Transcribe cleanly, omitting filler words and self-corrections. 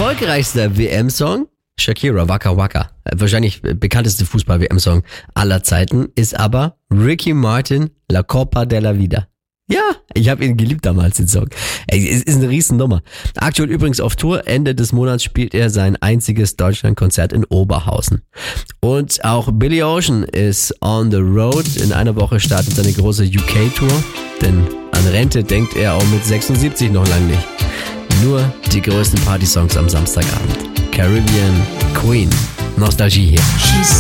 Erfolgreichster WM-Song? Shakira, Waka Waka. Wahrscheinlich bekannteste Fußball-WM-Song aller Zeiten ist aber Ricky Martin, La Copa de la Vida. Ja, ich habe ihn geliebt damals, den Song. Es ist eine Riesennummer. Aktuell übrigens auf Tour. Ende des Monats spielt er sein einziges Deutschlandkonzert in Oberhausen. Und auch Billy Ocean ist on the road. In einer Woche startet seine große UK-Tour. Denn an Rente denkt er auch mit 76 noch lang nicht. Nur die größten Party-Songs am Samstagabend. Caribbean Queen. Nostalgie hier.